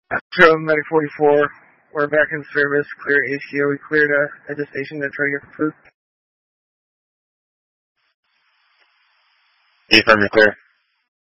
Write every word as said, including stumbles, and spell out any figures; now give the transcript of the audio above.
Astro nine forty-four, we're back in service. Clear A C O. We cleared uh, at the station to try to get food. Affirm, you're clear.